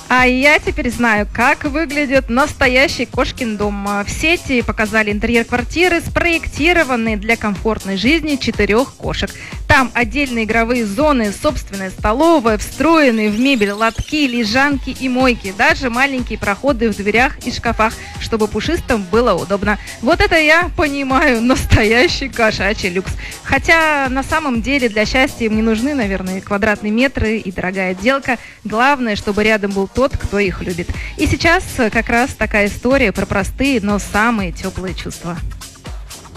А я теперь знаю, как выглядит настоящий кошкин дом. В сети показали интерьер квартиры, спроектированный для комфортной жизни 4 кошек. Там отдельные игровые зоны, собственная столовая, встроенные в мебель лотки, лежанки и мойки. Даже маленькие проходы в дверях и шкафах, чтобы пушистым было удобно. Вот это я понимаю настоящий кошачий люкс. Хотя на самом деле для счастья им не нужны, наверное, квадратные метры и дорогая отделка. Главное, чтобы рядом был тот, кто их любит. И сейчас как раз такая история про простые, но самые теплые чувства.